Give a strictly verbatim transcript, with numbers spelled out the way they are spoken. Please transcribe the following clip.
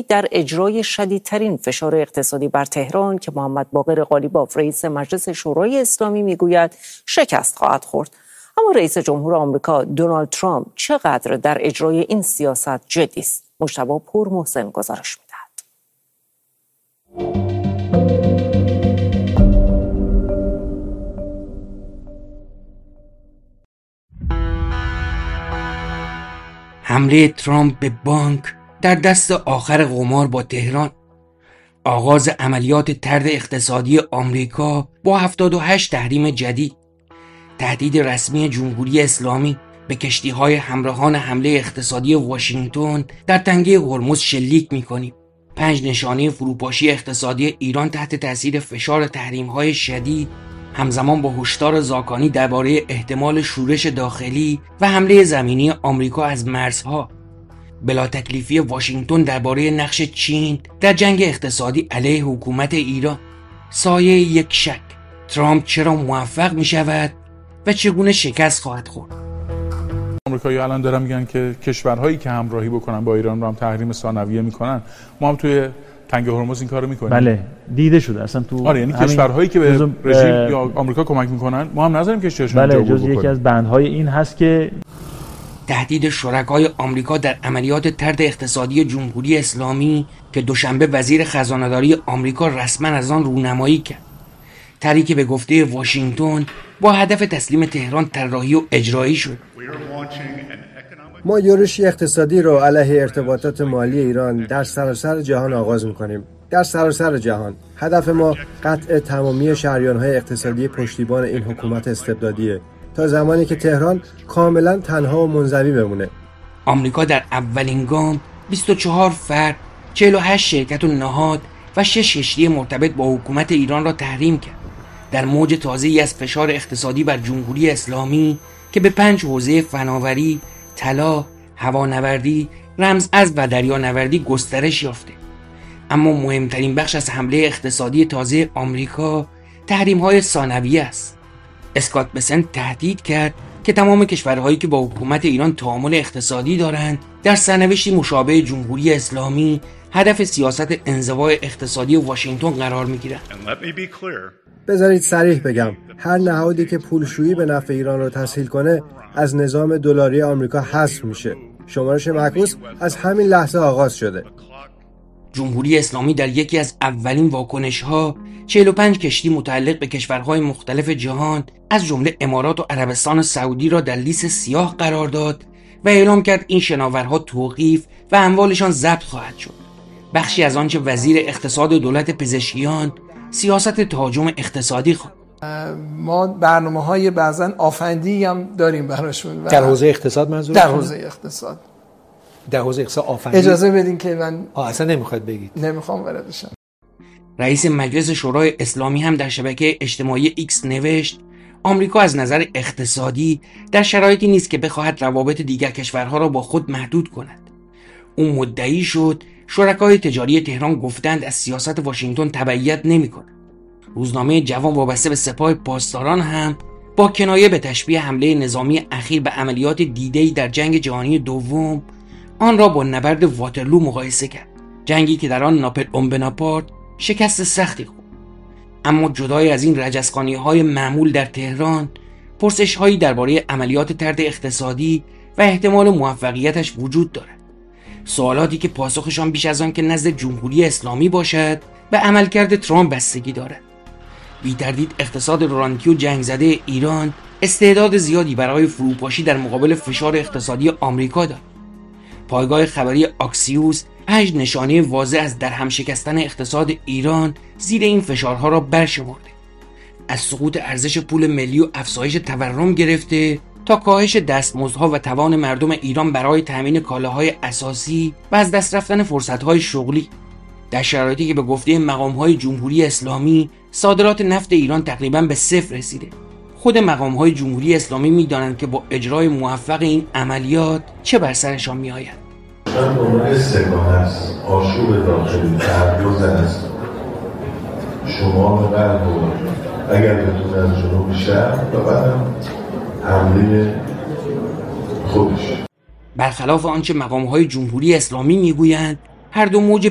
دیده‌ای در اجرای شدیدترین فشار اقتصادی بر تهران که محمد باقر قالیباف رئیس مجلس شورای اسلامی میگوید شکست خواهد خورد. اما رئیس جمهور آمریکا دونالد ترامپ چقدر در اجرای این سیاست جدی است؟ مجتبی پورمحسن گزارش می‌دهد. حمله ترامپ به بانک در دست آخر قمار با تهران، آغاز عملیات طرد اقتصادی آمریکا با هفتاد و هشت تحریم جدید، تهدید رسمی جمهوری اسلامی به کشتی‌های همراهان حمله اقتصادی واشنگتن در تنگه هرمز شلیک می‌کنیم. پنج نشانه فروپاشی اقتصادی ایران تحت تاثیر فشار تحریم‌های شدید، همزمان با هشدار زاکانی درباره احتمال شورش داخلی و حمله زمینی آمریکا از مرزها، بلا تکلیفی واشنگتن درباره نقش چین در جنگ اقتصادی علیه حکومت ایران، سایه یک شک: ترامپ چرا موفق می شود و چگونه شکست خواهد خورد؟ آمریکایی‌ها الان دارن میگن که کشورهایی که همراهی بکنن با ایران رو هم تحریم ثانویه میکنن. ما هم توی تنگ هرمز این کارو میکنیم. بله دیده شده اصلا تو. آره یعنی کشورهایی که به رژیم یا آمریکا کمک میکنن ما هم نذاریم کشتیاشون بله جز یکی از بندهای این هست که تهدید شرکای آمریکا در عملیات طرد اقتصادی جمهوری اسلامی که دوشنبه وزیر خزانه‌داری آمریکا رسما از آن رونمایی کرد. طرحی که به گفته واشنگتن با هدف تسلیم تهران طراحی و اجرایی شد. ما یورش اقتصادی رو علیه ارتباطات مالی ایران در سراسر جهان آغاز می‌کنیم. در سراسر جهان هدف ما قطع تمامی شریان‌های اقتصادی پشتیبان این حکومت استبدادیه تا زمانی که تهران کاملا تنها و منزوی بمونه. آمریکا در اولین گام بیست و چهار فرد، چهل و هشت شرکت و نهاد و شش کشتی مرتبط با حکومت ایران را تحریم کرد. در موج تازه‌ای از فشار اقتصادی بر جمهوری اسلامی که به پنج حوزه فناوری، طلا، هوانوردی، رمزارز و دریانوردی گسترش یافته. اما مهمترین بخش از حمله اقتصادی تازه آمریکا تحریم‌های ثانویه است. اسکات بسنت تهدید کرد که تمام کشورهایی که با حکومت ایران تعامل اقتصادی دارند در سرنوشتی مشابه جمهوری اسلامی هدف سیاست انزوای اقتصادی واشنگتن قرار می‌گیرند. بذارید صریح بگم، هر نهادی که پولشویی به نفع ایران رو تسهیل کنه از نظام دلاری آمریکا حذف میشه. شمارش معکوس از همین لحظه آغاز شده. جمهوری اسلامی در یکی از اولین واکنش‌ها چهل و پنج کشتی متعلق به کشورهای مختلف جهان از جمله امارات و عربستان سعودی را در لیست سیاه قرار داد و اعلام کرد این شناورها توقیف و اموالشان ضبط خواهد شد. بخشی از آنچه وزیر اقتصاد دولت پزشکیان سیاست تهاجم اقتصادی خواهد. ما برنامه‌های بعضن آفندی هم داریم براشون. در حوزه اقتصاد منظور؟ در حوزه اقتصاد. در حوزه اقتصاد آفندی. اجازه بدین که من آه اصلا نمیخواد بگید. نمیخوام واردشم. رئیس مجلس شورای اسلامی هم در شبکه اجتماعی ایکس نوشت آمریکا از نظر اقتصادی در شرایطی نیست که بخواهد روابط دیگر کشورها را با خود محدود کند. اون مدعی شد شرکای تجاری تهران گفتند از سیاست واشنگتن تبعیت نمی‌کند. روزنامه جوان وابسته به سپاه پاسداران هم با کنایه به تشبیه حمله نظامی اخیر به عملیات دیده‌ای در جنگ جهانی دوم آن را با نبرد واترلو مقایسه کرد. جنگی که در آن ناپلئون بناپارت شکست سختی خورد. اما جدای از این رجزخوانی‌های معمول در تهران، پرسش‌هایی درباره عملیات طرد اقتصادی و احتمال موفقیتش وجود دارد. سوالاتی که پاسخشان بیش از آن که نزد جمهوری اسلامی باشد به عملکرد ترامپ بستگی دارد. بی تردید اقتصاد رانتی و جنگ زده ایران استعداد زیادی برای فروپاشی در مقابل فشار اقتصادی آمریکا دارد. پایگاه خبری آکسیوس پنج نشانه واضح از درهم شکستن اقتصاد ایران زیر این فشارها را برشمرده. از سقوط ارزش پول ملی و افزایش تورم گرفته تا کاهش دستمزدها و توان مردم ایران برای تامین کالاهای اساسی و از دست رفتن فرصت‌های شغلی. در شرایطی که به گفته مقام‌های جمهوری اسلامی صادرات نفت ایران تقریباً به صفر رسیده. خود مقام‌های جمهوری اسلامی می‌دانند که با اجرای موفق این عملیات چه بر سرشان می‌آید. من به عنوان سگان است آشوب داخلی تحرز است شما به قلب و اگر بتونه از جنوب بیشتر و بعدم حمله خودش. برخلاف آنچه مقام‌های جمهوری اسلامی می‌گویند هر دو موج